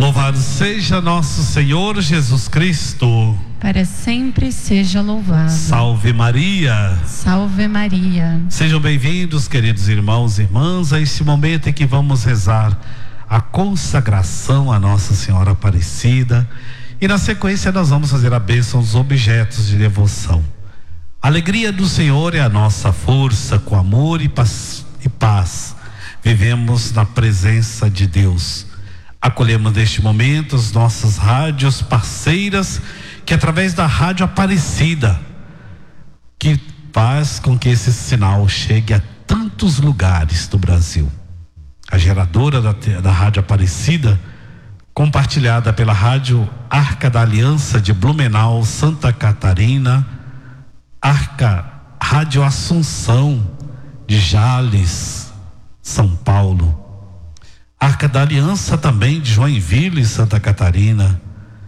Louvado seja nosso Senhor Jesus Cristo. Para sempre seja louvado. Salve Maria. Salve Maria. Sejam bem-vindos, queridos irmãos e irmãs, a este momento em que vamos rezar a consagração à Nossa Senhora Aparecida. E na sequência nós vamos fazer a bênção dos objetos de devoção. A alegria do Senhor é a nossa força, com amor e paz. Vivemos na presença de Deus. Acolhemos neste momento as nossas rádios parceiras, que através da Rádio Aparecida, que faz com que esse sinal chegue a tantos lugares do Brasil. A geradora da Rádio Aparecida, compartilhada pela Rádio Arca da Aliança de Blumenau, Santa Catarina, Rádio Assunção de Jales, São Paulo, Arca da Aliança também de Joinville, Santa Catarina,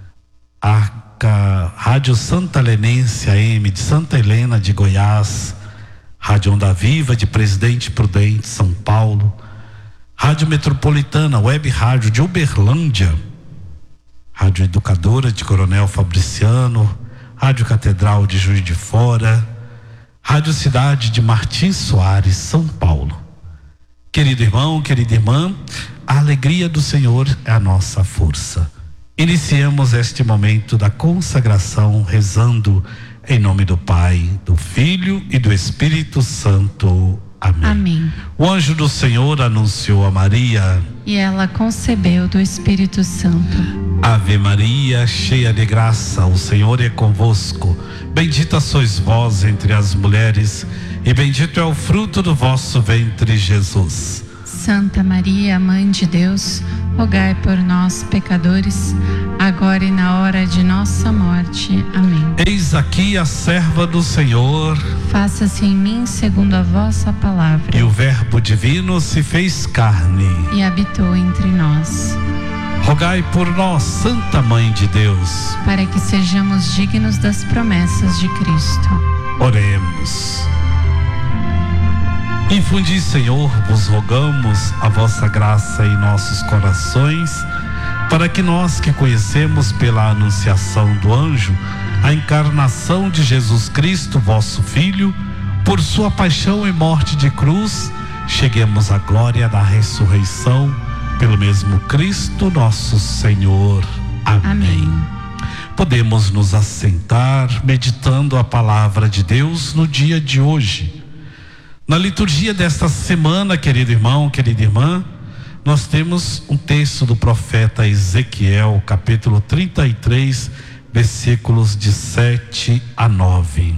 Rádio Santa Helenense AM de Santa Helena de Goiás, Rádio Onda Viva de Presidente Prudente, São Paulo, Rádio Metropolitana, Web Rádio de Uberlândia, Rádio Educadora de Coronel Fabriciano, Rádio Catedral de Juiz de Fora, Rádio Cidade de Martins Soares, São Paulo. Querido irmão, querida irmã, a alegria do Senhor é a nossa força. Iniciemos este momento da consagração rezando em nome do Pai, do Filho e do Espírito Santo. Amém. Amém. O anjo do Senhor anunciou a Maria, e ela concebeu do Espírito Santo. Ave Maria, cheia de graça, o Senhor é convosco. Bendita sois vós entre as mulheres, e bendito é o fruto do vosso ventre, Jesus. Santa Maria, Mãe de Deus, rogai por nós, pecadores, agora e na hora de nossa morte. Amém. Eis aqui a serva do Senhor. Faça-se em mim segundo a vossa palavra. E o Verbo divino se fez carne e habitou entre nós. Rogai por nós, Santa Mãe de Deus, para que sejamos dignos das promessas de Cristo. Oremos. Infundi, Senhor, vos rogamos a vossa graça em nossos corações, para que nós que conhecemos pela anunciação do anjo a encarnação de Jesus Cristo, vosso Filho, por sua paixão e morte de cruz, cheguemos à glória da ressurreição, pelo mesmo Cristo nosso Senhor. Amém. Amém. Podemos nos assentar meditando a palavra de Deus no dia de hoje. Na liturgia desta semana, querido irmão, querida irmã, nós temos um texto do profeta Ezequiel, capítulo 33, versículos de 7 a 9.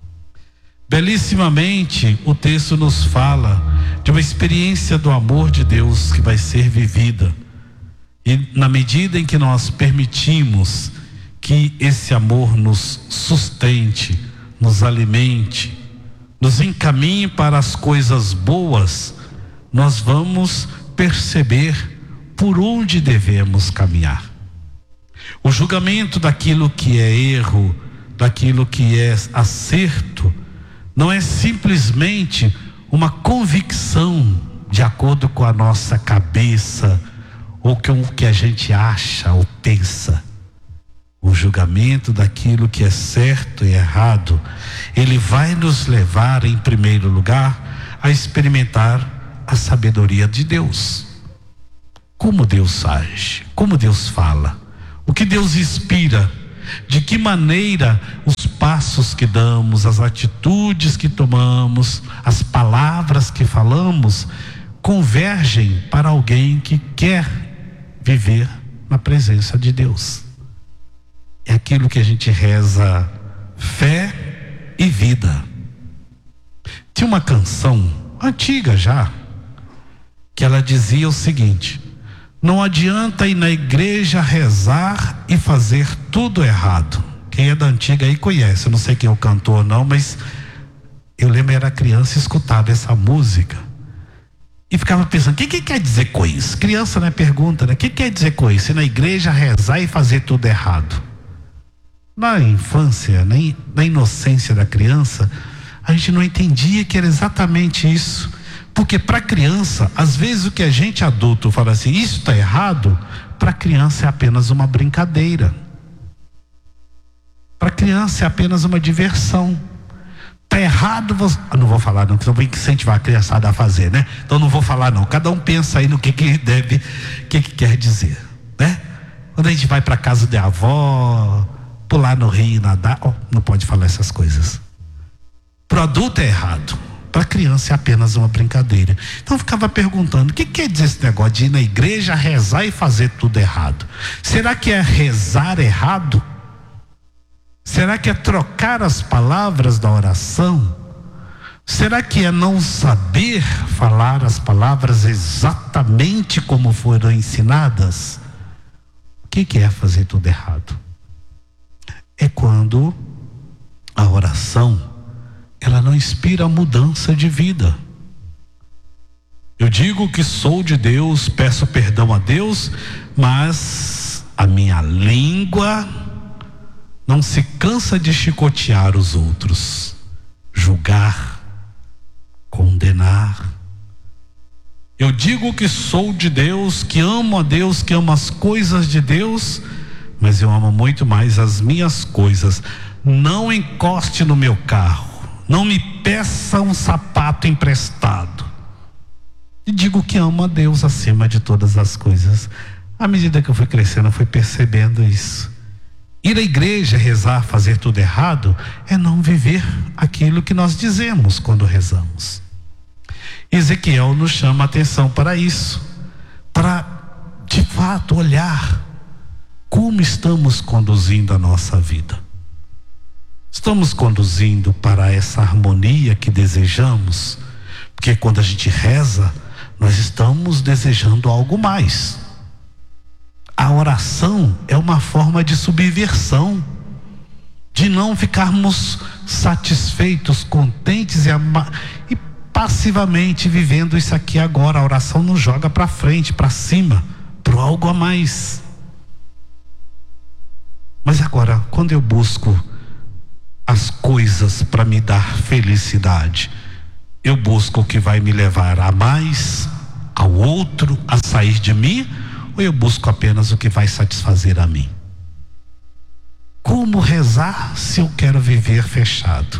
Belíssimamente, o texto nos fala de uma experiência do amor de Deus que vai ser vivida. E na medida em que nós permitimos que esse amor nos sustente, nos alimente, nos encaminhe para as coisas boas, nós vamos perceber por onde devemos caminhar. O julgamento daquilo que é erro, daquilo que é acerto, não é simplesmente uma convicção de acordo com a nossa cabeça ou com o que a gente acha ou pensa. O julgamento daquilo que é certo e errado, ele vai nos levar, em primeiro lugar, a experimentar a sabedoria de Deus. Como Deus age, como Deus fala, o que Deus inspira, de que maneira os passos que damos, as atitudes que tomamos, as palavras que falamos, convergem para alguém que quer viver na presença de Deus. É aquilo que a gente reza, fé e vida. Tinha uma canção antiga já, que ela dizia o seguinte: não adianta ir na igreja rezar e fazer tudo errado. Quem é da antiga aí conhece, eu não sei quem é o cantor não, mas eu lembro, era criança, escutava essa música e ficava pensando, o que quer dizer com isso? Criança, né, pergunta, né? O que quer dizer com isso? Ir na igreja rezar e fazer tudo errado. Na infância, na inocência da criança, a gente não entendia que era exatamente isso. Porque para criança, às vezes o que a gente adulto fala assim, isso está errado, para a criança é apenas uma brincadeira. Para a criança é apenas uma diversão. Está errado, não vou falar não, porque eu vou incentivar a criançada a fazer, né? Então não vou falar não, cada um pensa aí no que deve, o que quer dizer, né? Quando a gente vai para casa da avó, pular no rio, nadar, não pode falar essas coisas. Para o adulto é errado, para a criança é apenas uma brincadeira. Então eu ficava perguntando, o que quer dizer esse negócio de ir na igreja, rezar e fazer tudo errado? Será que é rezar errado? Será que é trocar as palavras da oração? Será que é não saber falar as palavras exatamente como foram ensinadas? O que é fazer tudo errado? É quando a oração, ela não inspira mudança de vida. Eu digo que sou de Deus, peço perdão a Deus, mas a minha língua não se cansa de chicotear os outros, julgar, condenar. Eu digo que sou de Deus, que amo a Deus, que amo as coisas de Deus, mas eu amo muito mais as minhas coisas. Não encoste no meu carro, não me peça um sapato emprestado. E digo que amo a Deus acima de todas as coisas. À medida que eu fui crescendo, eu fui percebendo isso. Ir à igreja, rezar, fazer tudo errado, é não viver aquilo que nós dizemos quando rezamos. Ezequiel nos chama a atenção para isso, para de fato olhar como estamos conduzindo a nossa vida. Estamos conduzindo para essa harmonia que desejamos? Porque quando a gente reza, nós estamos desejando algo mais. A oração é uma forma de subversão, de não ficarmos satisfeitos, contentes e passivamente vivendo isso aqui agora. A oração nos joga para frente, para cima, para algo a mais. Mas agora, quando eu busco as coisas para me dar felicidade, eu busco o que vai me levar a mais, ao outro, a sair de mim, ou eu busco apenas o que vai satisfazer a mim? Como rezar se eu quero viver fechado?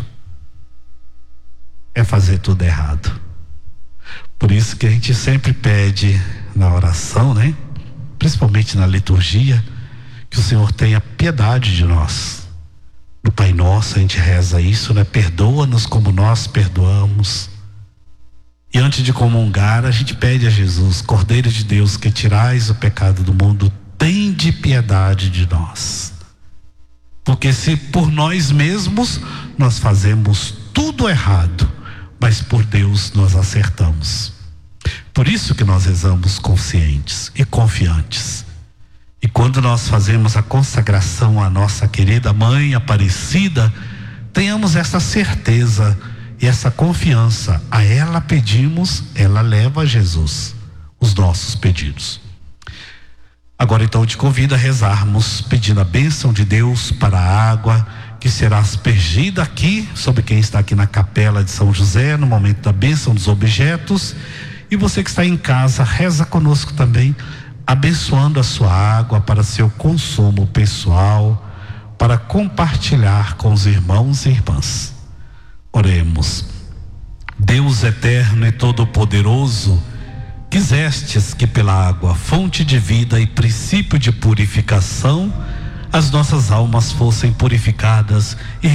É fazer tudo errado. Por isso que a gente sempre pede na oração, né? Principalmente na liturgia, que o Senhor tenha piedade de nós. No Pai Nosso a gente reza isso, né? Perdoa-nos como nós perdoamos. E antes de comungar, a gente pede a Jesus: Cordeiro de Deus, que tirais o pecado do mundo, tende piedade de nós. Porque se por nós mesmos nós fazemos tudo errado, mas por Deus nós acertamos. Por isso que nós rezamos conscientes e confiantes. E quando nós fazemos a consagração à nossa querida Mãe Aparecida, tenhamos essa certeza e essa confiança. A ela pedimos, ela leva a Jesus os nossos pedidos. Agora então eu te convido a rezarmos pedindo a bênção de Deus para a água que será aspergida aqui sobre quem está aqui na capela de São José no momento da bênção dos objetos. E você que está em casa, reza conosco também, abençoando a sua água para seu consumo pessoal, para compartilhar com os irmãos e irmãs. Oremos. Deus eterno e todo-poderoso, quisestes que pela água, fonte de vida e princípio de purificação, as nossas almas fossem purificadas e